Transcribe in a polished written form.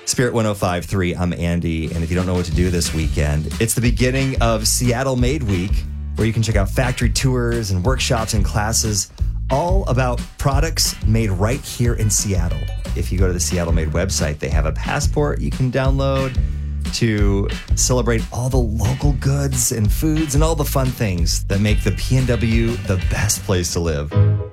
Spirit 105.3, I'm Andy, and if you don't know what to do this weekend, it's the beginning of Seattle Made Week, where you can check out factory tours and workshops and classes all about products made right here in Seattle. If you go to the Seattle Made website, they have a passport you can download to celebrate all the local goods and foods and all the fun things that make the PNW the best place to live.